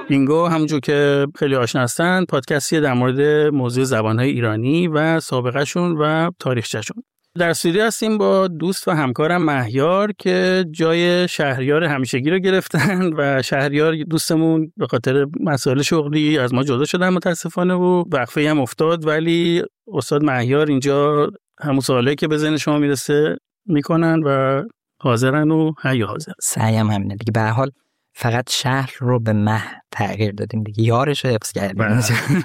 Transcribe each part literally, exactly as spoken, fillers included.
بینگو همونجور که خیلی آشنا هستن پادکستی در مورد موضوع زبان‌های ایرانی و سابقه‌شون و تاریخچه‌شون. در استودیو هستیم با دوست و همکارم مهیار که جای شهریار همیشگی رو گرفتن و شهریار دوستمون به خاطر مسائل شغلی از ما جدا شدن متاسفانه و وقفه هم افتاد، ولی استاد مهیار اینجا همون سوالی که به ذهن شما میرسه میکنن و حاضرن و حیا حاضر. سعیم همینه دیگه، به هر حال فقط شهر رو به مه تغییر دادیم دیگه، یارش رو حفظ کردیم.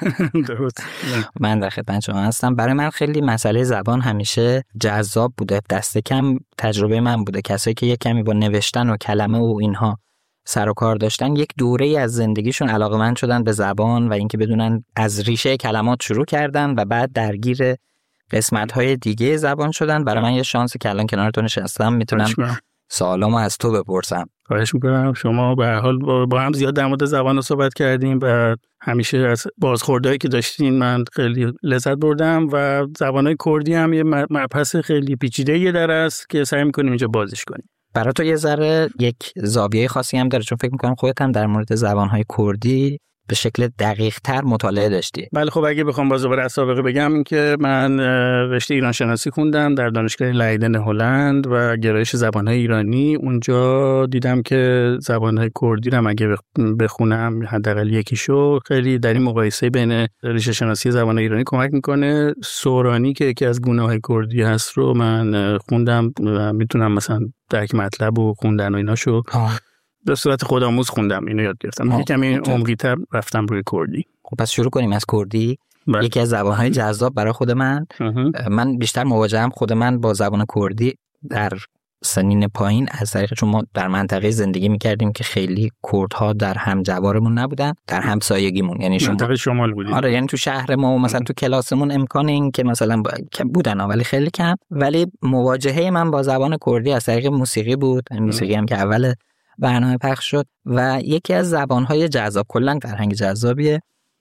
درست. من در خدمت شما هستم. برای من خیلی مسئله زبان همیشه جذاب بوده، دست کم تجربه من بوده. کسایی که یک کمی با نوشتن و کلمه و اینها سر و کار داشتن یک دوره‌ای از زندگیشون علاقه‌مند شدن به زبان و اینکه بدونن از ریشه کلمات شروع کردن و بعد درگیر قسمت‌های دیگه زبان شدن. برای من یه شانسی که الان کنارتون نشستم میتونم سوالامو از تو بپرسم. خواهش میکنم. شما به هر حال با هم زیاد در مورد زبان رو صحبت کردیم و همیشه از بازخوردهایی که داشتین من خیلی لذت بردم و زبانهای کردی هم یه مبحث خیلی پیچیده‌ای در است که سعی میکنیم اینجا بازش کنیم. برای تو یه ذره یک زاویه خاصی هم داره، چون فکر میکنم خودت هم در مورد زبانهای کردی به شکل دقیق تر مطالعه داشتی. بله خب اگه بخوام باز دوباره از سابقه بگم این که من رشته ایران شناسی خوندم در دانشگاه لایدن هلند و گرایش زبانهای ایرانی. اونجا دیدم که زبانهای کردی رو اگه بخونم حداقل یکیشو خیلی در این مقایسه بین ریشه شناسی زبانهای ایرانی کمک میکنه. سورانی که یکی از گونه‌های کردی هست رو من خوندم و میتونم مثلا درک مطلب و خوندن و ایناشو آه. به صورت خودآموز خوندم، اینو یاد گرفتم. یه کمی عمقی‌تر رفتم روی کردی. خب پس شروع کنیم از کردی. بله. یکی از زبان‌های جذاب برای خود من. من بیشتر مواجهم خود من با زبان کردی در سنین پایین از طریق چون ما در منطقه زندگی می‌کردیم که خیلی کردها در هم جوارمون نبودن، در همسایگیمون، یعنی شما منطقه شمال بودیم. آره یعنی تو شهر ما و مثلا تو کلاسمون امکان این که مثلا بودن ولی خیلی کم. ولی مواجهه من با زبان کردی از طریق موسیقی بود. موسیقی هم که اول برنامه پخش شد و یکی از زبان‌های جذاب، کلاً فرهنگ جذابیه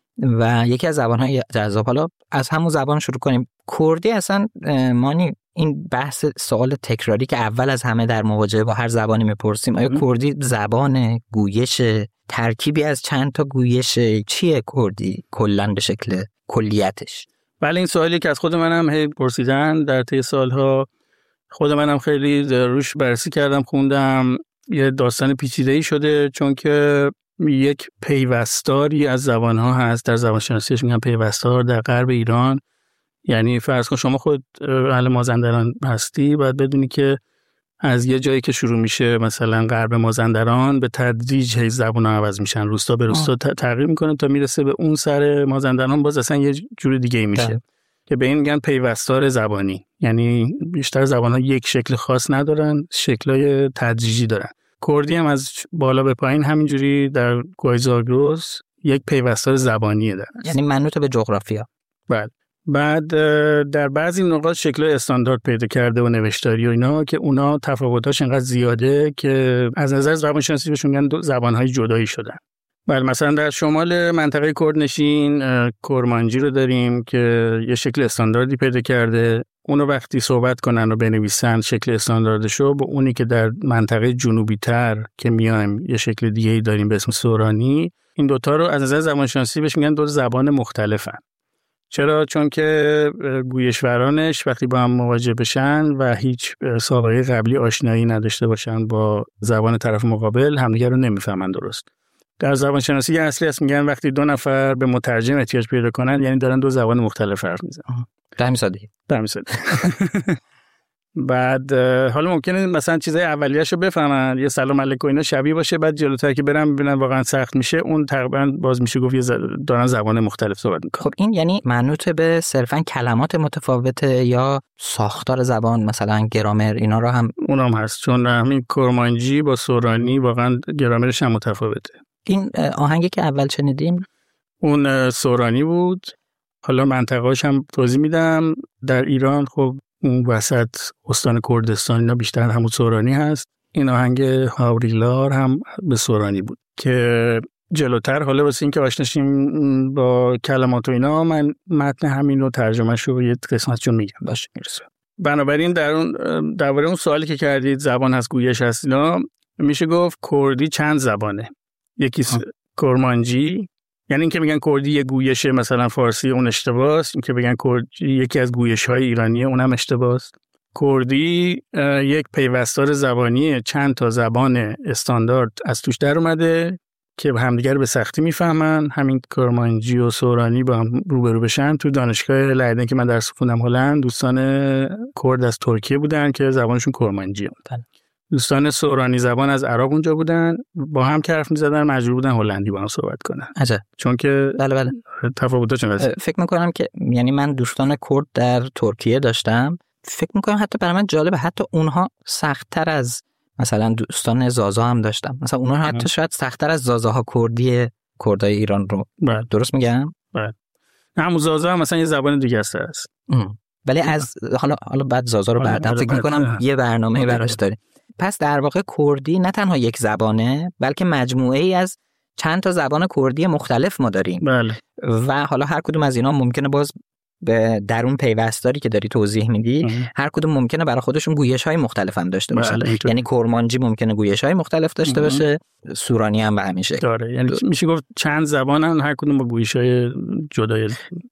و یکی از زبان‌های جذاب. حالا از همون زبان شروع کنیم. کردی اصلا مانی این بحث سوال تکراری که اول از همه در مواجهه با هر زبانی میپرسیم، آیا کردی زبان، گویش، ترکیبی از چند تا گویش، چیه کردی کلاً به شکل کلیتش؟ بله این سوالی که از خود منم هی پرسیدن در طی سالها، خود منم خیلی روش بررسی کردم، خوندم. یه داستان پیچیده‌ای شده چون که یک پیوستاری از زبان‌ها هست. در زبان شناسیش میگن پیوستار در غرب ایران. یعنی فرض کن شما خود اهل مازندران هستی، باید بدونی که از یه جایی که شروع میشه مثلا غرب مازندران به تدریج هی زبان‌ها عوض میشن، روستا به روستا تغییر میکنه تا میرسه به اون سر مازندران باز اصلا یه جور دیگه میشه ده. که به این میگن پیوستار زبانی. یعنی بیشتر زبان‌ها یک شکل خاص ندارن، شکل‌های تدریجی دارن. کردی هم از بالا به پایین همینجوری در گویزاگروس یک پیوستار زبانیه داره، یعنی منوط به جغرافیا. بعد بعد در بعضی نقاط شکل‌های استاندارد پیدا کرده و نوشتاری و اینا که اونا تفاوتاش اینقدر زیاده که از نظر زبان شناسی بهشون میگن زبان‌های جدایی شدن. بله مثلا در شمال منطقه کردنشین کرمانجی رو داریم که یه شکل استانداردی پیدا کرده. اونو وقتی صحبت کنن و بنویسن شکل استانداردشو با اونی که در منطقه جنوبی تر که میایم یه شکل دیگه‌ای داریم به اسم سورانی، این دوتا رو از نظر زبانشناسی بهش میگن دو زبان مختلفن. چرا؟ چون که گویشورانش وقتی با هم مواجه بشن و هیچ سابقه قبلی آشنایی نداشته باشن با زبان طرف مقابل، همدیگه رو نمیفهمن درست. در زبان شناسی اصلی هست میگن وقتی دو نفر به مترجم احتیاج پیدا کنن یعنی دارن دو زبان مختلف حرف میزنن. در مثال در مثال بعد حالا ممکنه مثلا چیزای اولیه‌شو بفهمن، یه سلام علیکم اینا شبیه باشه، بعد جلوتر که برن ببینن واقعا سخت میشه، اون تقریبا باز میشه گفت یه دارن زبان مختلف صحبت میکنن. خب این یعنی منوط به صرفا کلمات متفاوته یا ساختار زبان، مثلا گرامر اینا رو هم اونام هست؟ چون همین کرمانجی با سورانی واقعا گرامرش هم متفاوته. این آهنگی که اول شنیدیم اون سورانی بود. حالا منطقه‌اش هم توضیح میدم. در ایران خب اون وسط استان کردستان اینا بیشتر همون سورانی هست. این آهنگ هاوریلار هم به سورانی بود که جلوتر حالا واسه این که آشناشیم با کلمات و اینا من متن همین رو ترجمه‌ش رو یه قسمتشون میگم باشه میرسه. بنابراین در اون درباره اون سوالی که کردید زبان هست گویش هست اینا، میشه گفت کردی چند زبانه. یکی س... کرمانجی، یعنی اینکه میگن کردی یه گویشه مثلا فارسی اون اشتباهه، اینکه بگن کردی یکی از گویش‌های ایرانیه اونم اشتباهه. کردی یک پیوستار زبانی چند تا زبان استاندارد از توش در اومده که همدیگر به سختی میفهمن. همین کرمانجی و سورانی با هم روبرو بشن. تو دانشگاه لایدن که من درس خوندم هلند، دوستان کرد از ترکیه بودن که زبانشون کرمانجی بود. دوستان سورانی زبان از عراق اونجا بودن، با هم که حرف می‌زدن مجبور بودن هلندی با هم صحبت کنن. عجب. چون که بله بله تفاوت‌ها چقدر. فکر می‌کنم که یعنی من دوستان کرد در ترکیه داشتم، فکر می‌کنم حتی برای من جالبه حتی اونها سخت‌تر از مثلا دوستان زازا هم داشتم. مثلا اونها حتی شاید سخت‌تر از زازاها کردی کردای ایران رو. بله. درست میگم؟ بله. همون زازا هم مثلا یه زبان دیگه است. ولی از حالا حالا بعد زازا رو بعدا فکر می‌کنم یه برنامه براش داریم. پس در واقع کردی نه تنها یک زبانه، بلکه مجموعه ای از چند تا زبان کردی مختلف ما داریم. بله. و حالا هر کدوم از اینا ممکنه باز به درون پیوستاری که داری توضیح میدی اه. هر کدوم ممکنه برای خودشون گویش‌های مختلف هم داشته باشه. بله. یعنی کرمانجی ممکنه گویش‌های مختلف داشته اه. باشه، سورانی هم به همین شکل داره. یعنی دو. میشه گفت چند زبانن، هر کدوم با گویش‌های جدای.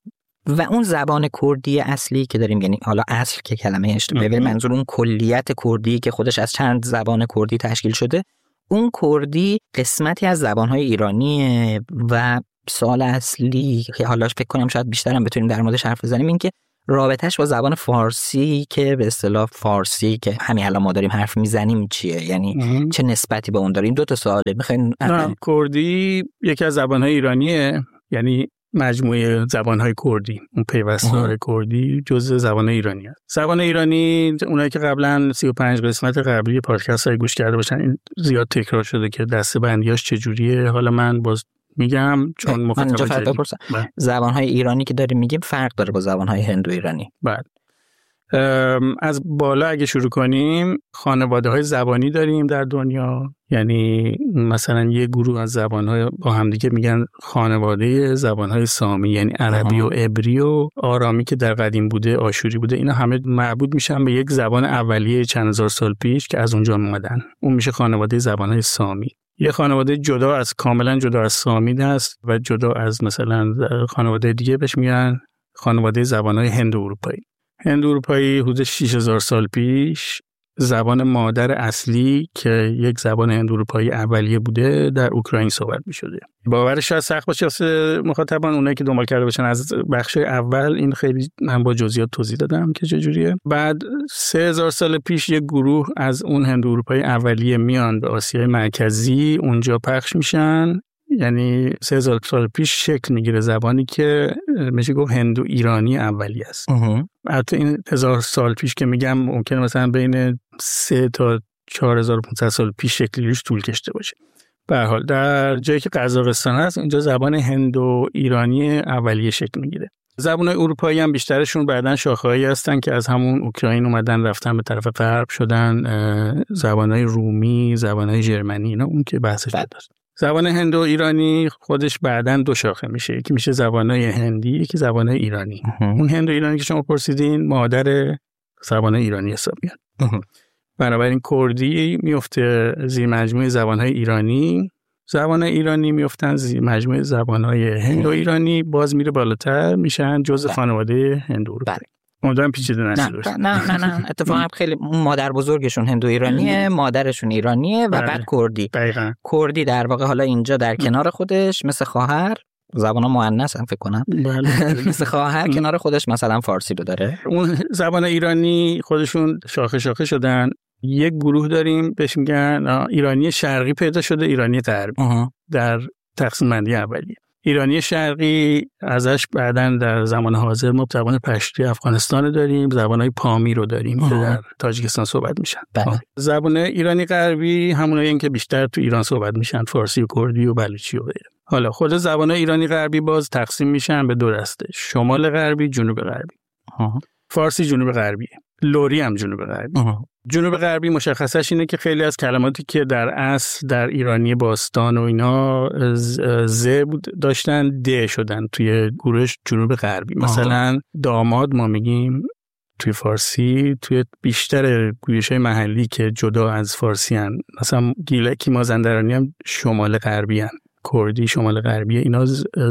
و اون زبان کردی اصلی که داریم، یعنی حالا اصل که کلمه اشتباهه، ولی منظور اون کلیت کردی که خودش از چند زبان کردی تشکیل شده، اون کردی قسمتی از زبان‌های ایرانیه. و سوال اصلی که حالا فکر کنم شاید بیشتر هم بتونیم در موردش حرف بزنیم این که رابطه‌اش با زبان فارسی که به اصطلاح فارسی که همین الان ما داریم حرف میزنیم چیه، یعنی اه. چه نسبتی به اون داریم. دو تا سواله می‌خوایم. کردی یکی از زبان‌های ایرانیه، یعنی مجموعه زبان‌های کردی، اون پیوستار کردی جزء زبان ایرانی است. زبان ایرانی اونایی که قبلا سی و پنج قسمت قبلی پادکست‌های گوش کرده باشن، این زیاد تکرار شده که دسته‌بندیاش چجوریه. حالا من باز میگم چون مخاطب زبان‌های ایرانی که داریم میگیم فرق داره با زبان‌های هندو ایرانی. بعد از بالا اگه شروع کنیم، خانواده‌های زبانی داریم در دنیا. یعنی مثلا یه گروه از زبان‌های با همدیگه میگن خانواده زبان‌های سامی، یعنی عربی و عبری و آرامی که در قدیم بوده، آشوری بوده. اینا همه مربوط میشن به یک زبان اولیه چند هزار سال پیش که از اونجا اومدن. اون میشه خانواده زبان‌های سامی. یه خانواده جدا از کاملا جدا از سامی هست و جدا از مثلا خانواده دیگه بهش میگن خانواده زبان‌های هند اروپایی. هند اروپایی حدود شش هزار سال پیش زبان مادر اصلی که یک زبان هند اروپایی اولیه بوده در اوکراین صحبت می‌شده. باورش شاید سخت باشه واسه مخاطبان، اونایی که دنبال کرده باشن از بخش اول این خیلی من با جزئیات توضیح دادم که چجوریه. بعد سه هزار سال پیش یک گروه از اون هند اروپایی اولیه میان به آسیای مرکزی، اونجا پخش میشن. یعنی سه هزار سال پیش شکل میگیره زبانی که میشه گفت هندو ایرانی اولیه است. البته این هزار سال پیش که میگم ممکنه مثلا بین سه تا چهار هزار و پانصد سال پیش شکل گیریش طول کشیده باشه. به هر حال در جایی که قزاقستان هست اینجا زبان هندو ایرانی اولیه شکل میگیره. زبان‌های اروپایی هم بیشترشون بعدن شاخه‌هایی هستن که از همون اوکراین اومدن رفتن به طرف غرب شدن. زبان‌های رومی، زبان‌های ژرمنی، اینا اون که بحثش داشت. زبان هندو ایرانی خودش بعداً دو شاخه میشه، یکی میشه زبان‌های هندی، یکی زبان‌های ایرانی. اون هندو ایرانی که شما پرسیدین مادر زبان‌های ایرانی حساب میاد. بنابراین کردی میفته زیر مجموعه زبان‌های ایرانی، زبان‌های ایرانی میفتن زیر مجموعه زبان‌های هندو ایرانی، باز میره بالاتر میشن جزء خانواده هندو اروپایی. اونم پیچیده نشه. نه نه نه نه اتفاقا خیلی مادر بزرگشون هندو ایرانیه، مادرشون ایرانیه و بعد کردی. دقیقاً. کردی در واقع حالا اینجا در کنار خودش مثل خواهر، زبان مؤنث هم فکر کنم. بله. مثل خواهر کنار خودش مثلا فارسی رو داره. اون زبان ایرانی خودشون شاخه شاخه شدن. یک گروه داریم بهش میگن ایرانی شرقی پیدا شده، ایرانی غربی. در تقسیم بندی اولیه. ایرانی شرقی ازش بعداً در زمان حاضر ما زبان پشتو افغانستان داریم، زبان‌های پامی رو داریم که در تاجیکستان صحبت میشن. بله. زبان ایرانی غربی همونایی که بیشتر تو ایران صحبت میشن، فارسی و کردی و بلوچی و غیره. حالا خود زبان‌های ایرانی غربی باز تقسیم میشن به دو دسته، شمال غربی، جنوب غربی. فارسی جنوب غربی، لری هم جنوب غربی. جنوب غربی مشخصش اینه که خیلی از کلماتی که در اصل در ایرانی باستان و اینا ز بود داشتن د شدن توی گروه جنوب غربی. مثلا داماد ما میگیم توی فارسی، توی بیشتر گویش‌های محلی که جدا از فارسی هن، مثلا گیلکی مازندرانی هم شمال غربی هن. کردی شمال غربی، اینا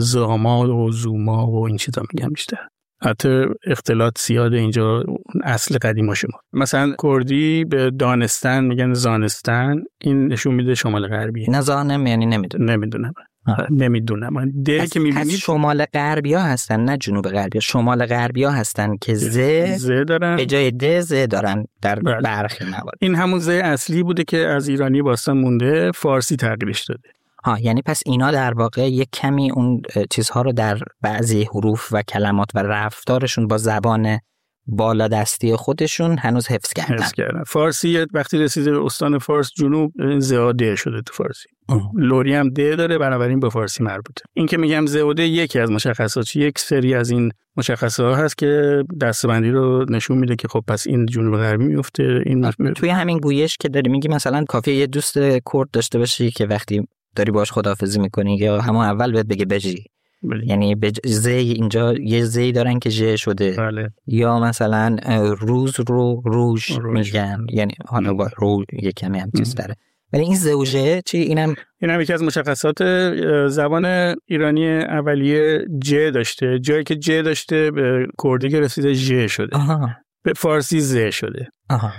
زاما و زوما و این چیزا میگن بیشتر. حتی اختلاط زیاده اینجا اصل قدیما شما. مثلا کردی به دانستان میگن زانستان، این نشون میده شمال غربی. نه زانم یعنی نمیدونم. نمیدونم. نمیدونم. ده که میبینید شمال غربی ها هستن نه جنوب غربی ها. شمال غربی ها هستن که ز ز دارن به جای د ز دارن در برخی موارد. این همون ز اصلی بوده که از ایرانی باستان مونده، فارسی تغییرش داده. ها یعنی پس اینا در واقع یک کمی اون چیزها رو در بعضی حروف و کلمات و رفتارشون با زبان بالا دستی خودشون هنوز حفظ کردن. حفظ کردن. فارسی وقتی رسیده به استان فارس جنوب زاده شده تو فارسی. اه. لوری هم د داره، بنابراین به فارسی مربوطه. این که میگم زاده یکی از مشخصات، یک سری از این مشخصات هست که دسته‌بندی رو نشون میده که خب پس این جنوب غربی میفته. این توی همین گویش که داری میگی مثلا کافیه یه دوست کرد داشته باشی که وقتی داری باش خداحافظی میکنی یا همون اول بهت بگه بجی، بله. یعنی بج... زی اینجا یه زی دارن که ژ شده، بله. یا مثلا روز رو روش میگن، یعنی حالا با رو یه کمی هم چیز داره، ولی این زوجه چی؟ اینم اینم یکی از مشخصات زبان ایرانی اولیه ج داشته، جایی که ج داشته به کردی که رسیده ژ شده. آها. به فارسی ز شده. آها.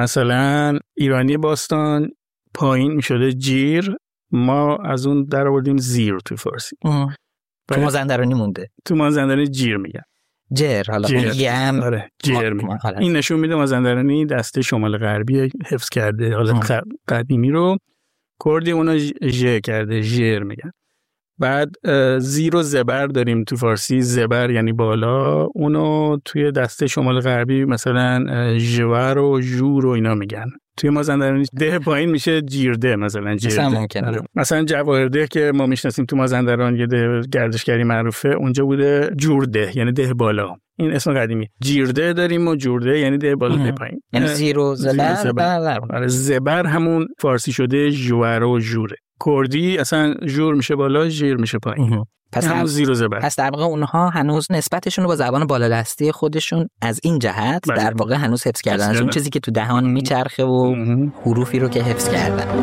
مثلا ایرانی باستان پایین میشده جیر، ما از اون در آوردیم زیر تو فارسی. تو مازندرانی مونده. تو مازندرانی جیر میگن. جیر حالا میگم. آره جیر میگن. این نشون میده مازندرانی دسته شمال غربی حفظ کرده، حالا قدیمی رو کردی اونا ژ کرده، ژر میگن. بعد زیر و زبر داریم تو فارسی، زبر یعنی بالا، اونو توی دسته شمال غربی مثلا ژور و ژور و اینا میگن. توی مازندرانی ده پایین میشه جیرده، مثلا جیرده. مثلا, مثلا جواهرده که ما میشناسیم تو مازندران یه ده گردشگری معروفه، اونجا بوده جورده یعنی ده بالا، این اسم قدیمی. جیرده داریم و جورده یعنی ده بالا ده پایین، یعنی زیر و زبر. آره زبر همون فارسی شده ژور و ژوره. کردی اصلا ژور میشه بالا، ژیر میشه پایین. پس هم زیر و زبر. پس در واقع اونها هنوز نسبتشون رو با زبان بالادستی خودشون از این جهت بله. در واقع هنوز حفظ کردن، از اون چیزی که تو دهان میچرخه و حروفی رو که حفظ کردن.